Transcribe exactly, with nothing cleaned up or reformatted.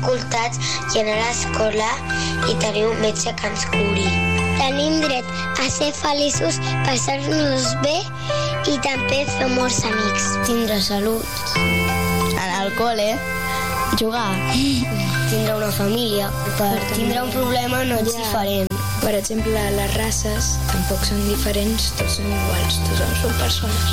escoltats i anar a l'escola i tenir un metge que ens curi. Tenim dret a ser feliços, passar-nos bé i també fer molts amics. Tindre salut. Anar al col·le, jugar. Tindre una família. Per tindre un problema no ets diferent. Per exemple, les races tampoc són diferents, tots són iguals, tots són persones.